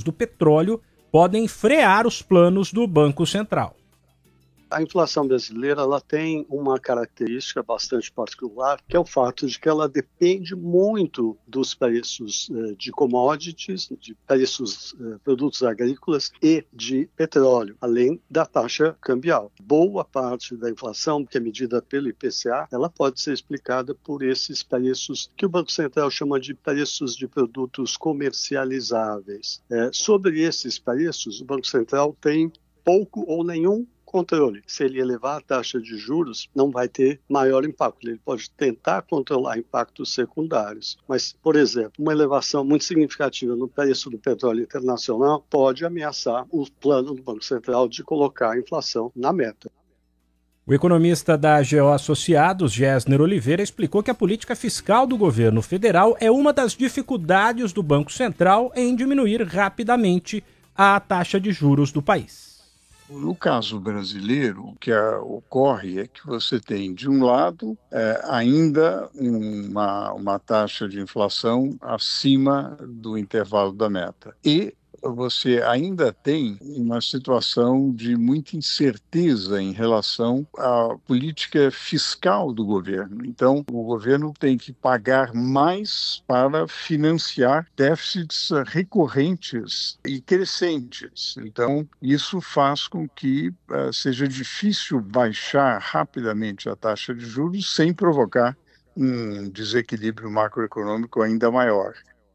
do petróleo podem frear os planos do Banco Central. A inflação brasileira ela tem uma característica bastante particular, que é o fato de que ela depende muito dos preços de commodities, de preços produtos agrícolas e de petróleo, além da taxa cambial. Boa parte da inflação, que é medida pelo IPCA, ela pode ser explicada por esses preços que o Banco Central chama de preços de produtos comercializáveis. Sobre esses preços, o Banco Central tem pouco ou nenhum controle. Se ele elevar a taxa de juros, não vai ter maior impacto. Ele pode tentar controlar impactos secundários. Mas, por exemplo, uma elevação muito significativa no preço do petróleo internacional pode ameaçar o plano do Banco Central de colocar a inflação na meta. O economista da AGO Associados, Gessner Oliveira, explicou que a política fiscal do governo federal é uma das dificuldades do Banco Central em diminuir rapidamente a taxa de juros do país. No caso brasileiro, o que ocorre é que você tem, de um lado, ainda uma taxa de inflação acima do intervalo da meta. E você ainda tem uma situação de muita incerteza em relação à política fiscal do governo. Então, o governo tem que pagar mais para financiar déficits recorrentes e crescentes. Então, isso faz com que seja difícil baixar rapidamente a taxa de juros sem provocar um desequilíbrio macroeconômico ainda maior.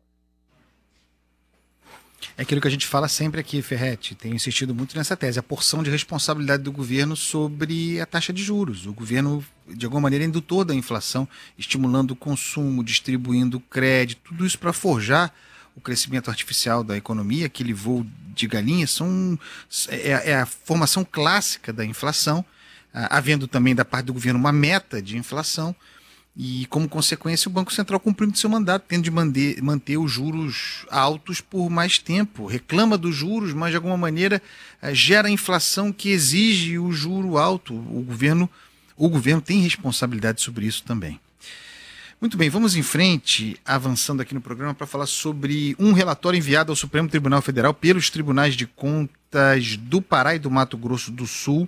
É aquilo que a gente fala sempre aqui, Ferretti, tenho insistido muito nessa tese, a porção de responsabilidade do governo sobre a taxa de juros. O governo, de alguma maneira, é indutor da inflação, estimulando o consumo, distribuindo crédito, tudo isso para forjar o crescimento artificial da economia, aquele voo de galinha, é a formação clássica da inflação, havendo também da parte do governo uma meta de inflação, e, como consequência, o Banco Central cumprindo seu mandato, tendo de manter os juros altos por mais tempo. Reclama dos juros, mas, de alguma maneira, gera a inflação que exige o juro alto. O governo tem responsabilidade sobre isso também. Muito bem, vamos em frente, avançando aqui no programa, para falar sobre um relatório enviado ao Supremo Tribunal Federal pelos Tribunais de Contas do Pará e do Mato Grosso do Sul,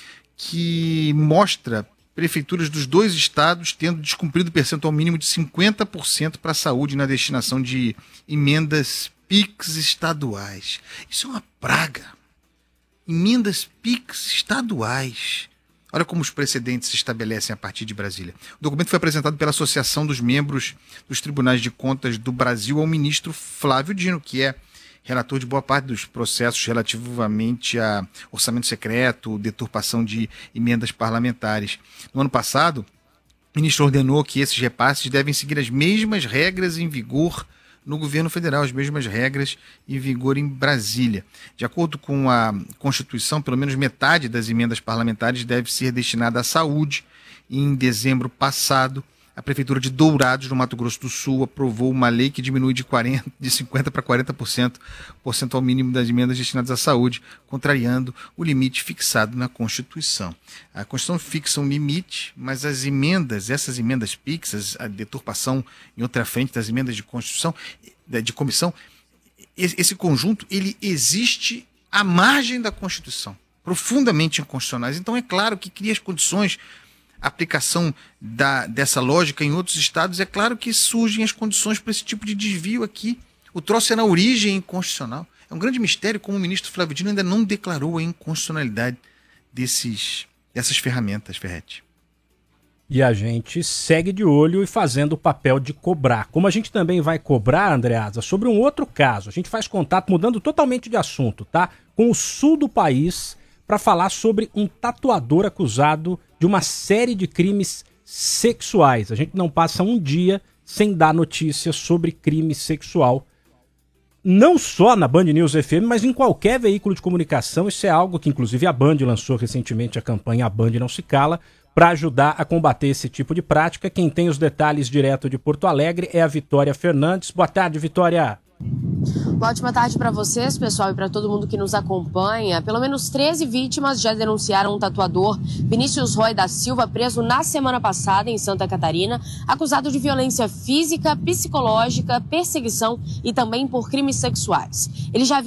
que mostra prefeituras dos dois estados tendo descumprido o percentual mínimo de 50% para a saúde na destinação de emendas PIX estaduais. Isso é uma praga. Emendas PIX estaduais. Olha como os precedentes se estabelecem a partir de Brasília. O documento foi apresentado pela Associação dos Membros dos Tribunais de Contas do Brasil ao ministro Flávio Dino, que é relator de boa parte dos processos relativamente a orçamento secreto, deturpação de emendas parlamentares. No ano passado, o ministro ordenou que esses repasses devem seguir as mesmas regras em vigor no governo federal, as mesmas regras em vigor em Brasília. De acordo com a Constituição, pelo menos metade das emendas parlamentares deve ser destinada à saúde. Em dezembro passado, a Prefeitura de Dourados, no Mato Grosso do Sul, aprovou uma lei que diminui de 50% para 40% o percentual mínimo das emendas destinadas à saúde, contrariando o limite fixado na Constituição. A Constituição fixa um limite, mas essas emendas PIX, a deturpação em outra frente das emendas de Constituição, de comissão, esse conjunto ele existe à margem da Constituição, profundamente inconstitucionais. Então é claro que cria as condições. A aplicação dessa lógica em outros estados, é claro que surgem as condições para esse tipo de desvio aqui. O troço é na origem inconstitucional. É um grande mistério como o ministro Flávio Dino ainda não declarou a inconstitucionalidade dessas ferramentas, Ferretti. E a gente segue de olho e fazendo o papel de cobrar. Como a gente também vai cobrar, Andreasa, sobre um outro caso. A gente faz contato, mudando totalmente de assunto, tá? Com o sul do país, para falar sobre um tatuador acusado de uma série de crimes sexuais. A gente não passa um dia sem dar notícias sobre crime sexual. Não só na Band News FM, mas em qualquer veículo de comunicação. Isso é algo que, inclusive, a Band lançou recentemente a campanha A Band Não Se Cala, para ajudar a combater esse tipo de prática. Quem tem os detalhes direto de Porto Alegre é a Vitória Fernandes. Boa tarde, Vitória. Uma ótima tarde para vocês, pessoal, e para todo mundo que nos acompanha. Pelo menos 13 vítimas já denunciaram um tatuador, Vinícius Roy da Silva, preso na semana passada em Santa Catarina, acusado de violência física, psicológica, perseguição e também por crimes sexuais. Ele já